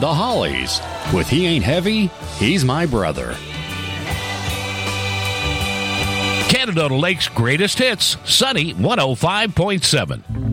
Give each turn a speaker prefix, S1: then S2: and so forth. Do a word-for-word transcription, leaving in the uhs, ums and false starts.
S1: The Hollies, with He Ain't Heavy, He's My Brother.
S2: Canada Lake's greatest hits, Sunny one oh five point seven.